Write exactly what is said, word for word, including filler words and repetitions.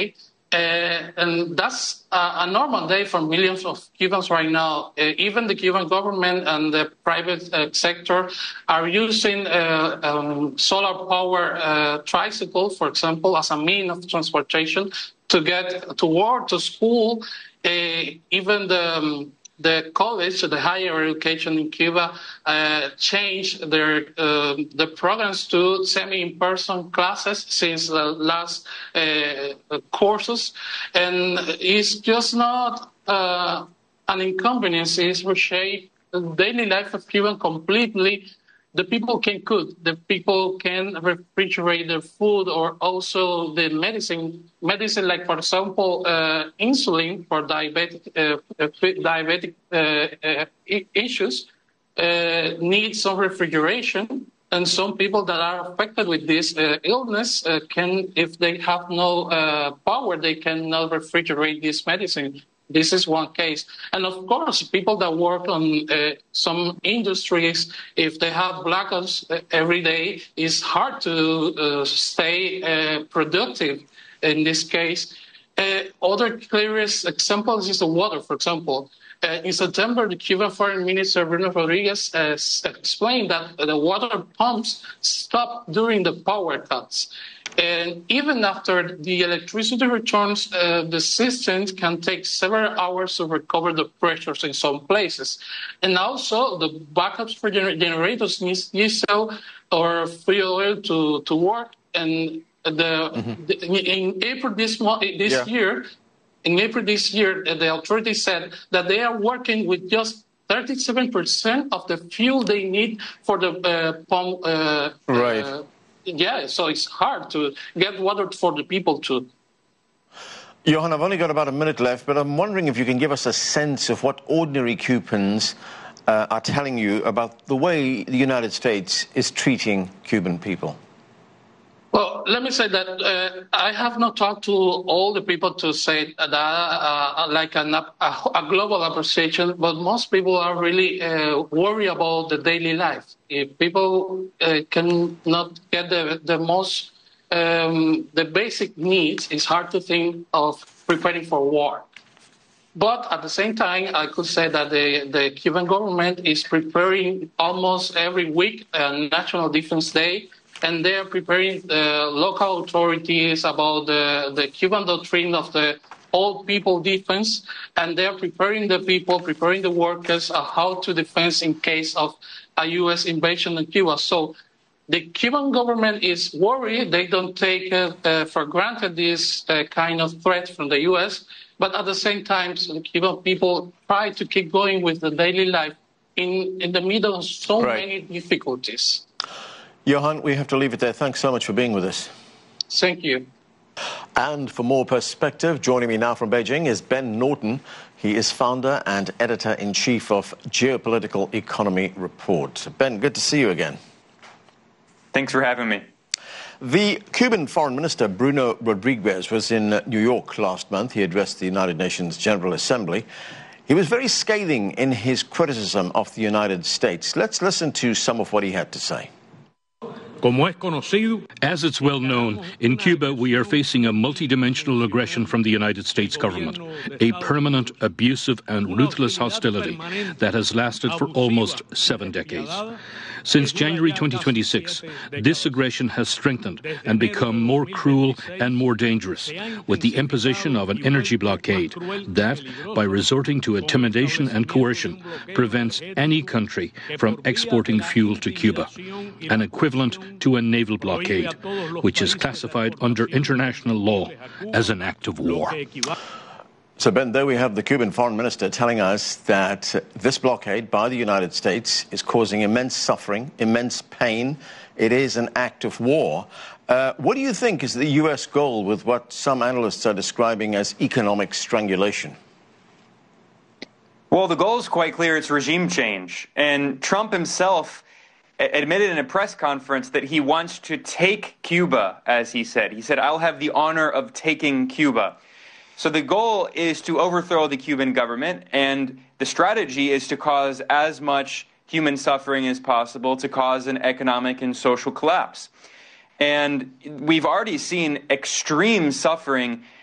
day. Uh, and that's a, a normal day for millions of Cubans right now. Uh, even the Cuban government and the private uh, sector are using uh, um, solar power uh, tricycles, for example, as a means of transportation to get to work, to school. Uh, even the um, the college, the higher education in Cuba, uh, changed their uh, the programs to semi-in-person classes since the last uh, courses, and it's just not uh, an inconvenience. It's reshaped the daily life of Cuban completely. The people can cook, the people can refrigerate their food, or also the medicine, medicine like, for example, uh, insulin for diabetic, uh, diabetic uh, uh, issues uh, need some refrigeration. And some people that are affected with this uh, illness uh, can, if they have no uh, power, they cannot refrigerate this medicine. This is one case. And of course, people that work on uh, some industries, if they have blackouts uh, every day, it's hard to uh, stay uh, productive in this case. Uh, other clearest examples is the water, for example. Uh, in September, the Cuban Foreign Minister Bruno Rodriguez uh, explained that the water pumps stopped during the power cuts. And even after the electricity returns, uh, the system can take several hours to recover the pressures in some places. And also, the backups for gener- generators need diesel or fuel oil to, to work. And the, mm-hmm. the in April this, mo- this yeah. year, in April this year, the authorities said that they are working with just thirty-seven percent of the fuel they need for the uh, pump. Uh, right. Uh, Yeah, so it's hard to get water for the people too. Johan, I've only got about a minute left, but I'm wondering if you can give us a sense of what ordinary Cubans uh, are telling you about the way the United States is treating Cuban people. Well, let me say that uh, I have not talked to all the people to say that uh, like an, a, a global appreciation, but most people are really uh, worried about the daily life. If people uh, cannot get the, the most, um, the basic needs, it's hard to think of preparing for war. But at the same time, I could say that the, the Cuban government is preparing almost every week a National Defense Day, and they are preparing the local authorities about the, the Cuban doctrine of the all people defense, and they are preparing the people, preparing the workers on how to defend in case of a U S invasion in Cuba. So the Cuban government is worried. They don't take uh, uh, for granted this uh, kind of threat from the U S, but at the same time, so the Cuban people try to keep going with the daily life in, in the middle of so right. many difficulties. Johan, we have to leave it there. Thanks so much for being with us. Thank you. And for more perspective, joining me now from Beijing is Ben Norton. He is founder and editor-in-chief of Geopolitical Economy Report. Ben, good to see you again. Thanks for having me. The Cuban Foreign Minister, Bruno Rodriguez, was in New York last month. He addressed the United Nations General Assembly. He was very scathing in his criticism of the United States. Let's listen to some of what he had to say. As it's well known, in Cuba we are facing a multidimensional aggression from the United States government, a permanent, abusive and ruthless hostility that has lasted for almost seven decades. Since January twenty twenty-six, this aggression has strengthened and become more cruel and more dangerous, with the imposition of an energy blockade that, by resorting to intimidation and coercion, prevents any country from exporting fuel to Cuba, an equivalent to a naval blockade, which is classified under international law as an act of war. So, Ben, there we have the Cuban foreign minister telling us that this blockade by the United States is causing immense suffering, immense pain. It is an act of war. Uh, what do you think is the U S goal with what some analysts are describing as economic strangulation? Well, the goal is quite clear. It's regime change. And Trump himself admitted in a press conference that he wants to take Cuba, as he said. He said, "I'll have the honor of taking Cuba." So the goal is to overthrow the Cuban government, and the strategy is to cause as much human suffering as possible, to cause an economic and social collapse. And we've already seen extreme suffering